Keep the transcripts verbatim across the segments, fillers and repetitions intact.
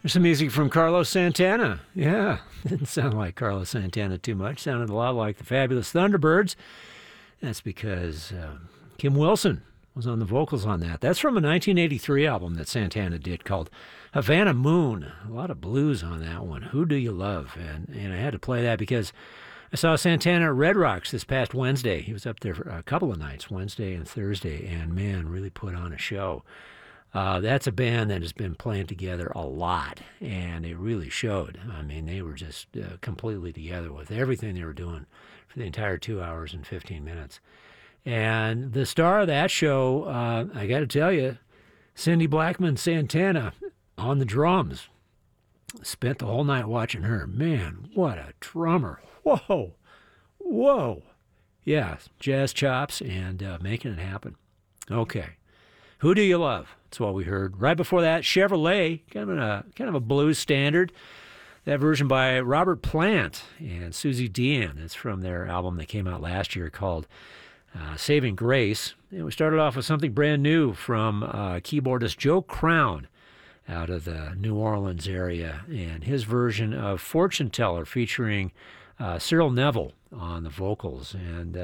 There's some music from Carlos Santana. Yeah, didn't sound like Carlos Santana too much. Sounded a lot like the Fabulous Thunderbirds. That's because uh, Kim Wilson was on the vocals on that. That's from a nineteen eighty-three album that Santana did called Havana Moon. A lot of blues on that one. Who Do You Love? And, and I had to play that because I saw Santana at Red Rocks this past Wednesday. He was up there for a couple of nights, Wednesday and Thursday, and man, really put on a show. Uh, that's a band that has been playing together a lot, and it really showed. I mean, they were just uh, completely together with everything they were doing for the entire two hours and fifteen minutes. And the star of that show, uh, I got to tell you, Cindy Blackman Santana on the drums. Spent the whole night watching her. Man, what a drummer. Whoa, whoa. Yeah, jazz chops and uh, making it happen. Okay. Who Do You Love? That's what we heard. Right before that, Chevrolet, kind of a, kind of a blues standard. That version by Robert Plant and Susie Dean. It's from their album that came out last year called uh, Saving Grace. And we started off with something brand new from uh, keyboardist Joe Crown out of the New Orleans area, and his version of Fortune Teller featuring uh, Cyril Neville on the vocals, and uh,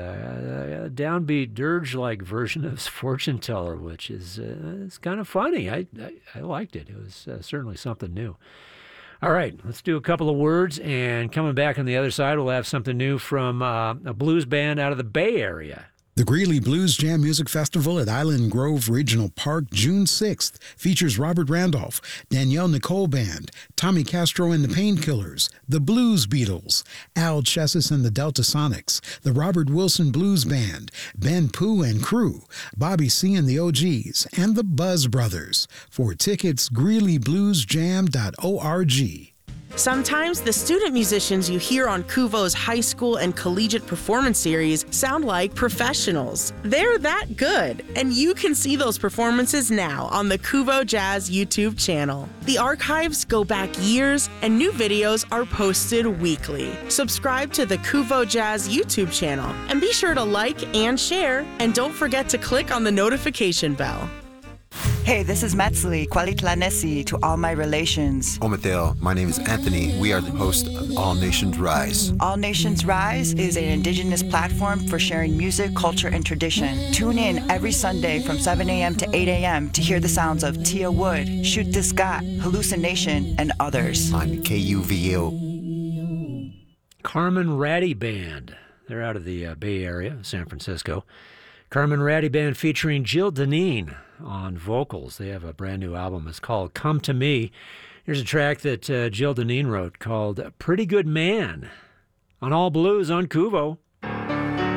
a downbeat dirge-like version of Fortune Teller, which is uh, it's kind of funny. I, I, I liked it. It was uh, certainly something new. All right, let's do a couple of words, and coming back on the other side, we'll have something new from uh, a blues band out of the Bay Area. The Greeley Blues Jam Music Festival at Island Grove Regional Park, June sixth, features Robert Randolph, Danielle Nicole Band, Tommy Castro and the Painkillers, the Blues Beatles, Al Chessis and the Delta Sonics, the Robert Wilson Blues Band, Ben Pooh and Crew, Bobby C and the O Gs, and the Buzz Brothers. For tickets, greeley blues jam dot org. Sometimes the student musicians you hear on Kuvo's high school and collegiate performance series sound like professionals. They're that good, and you can see those performances now on the Kuvo Jazz YouTube channel. The archives go back years, and new videos are posted weekly. Subscribe to the Kuvo Jazz YouTube channel, and be sure to like and share, and don't forget to click on the notification bell. Hey, this is Metzli, Kwalitlanesi to all my relations. Omateo, my name is Anthony. We are the host of All Nations Rise. All Nations Rise is an indigenous platform for sharing music, culture, and tradition. Tune in every Sunday from seven a.m. to eight a.m. to hear the sounds of Tia Wood, Shoot the Scott, Hallucination, and others. On K U V O. Carmen Ratty Band. They're out of the uh, Bay Area, San Francisco. Carmen Ratty Band featuring Jill Deneen on vocals. They have a brand new album. It's called Come to Me. Here's a track that uh, Jill Deneen wrote called Pretty Good Man on All Blues on Kuvo.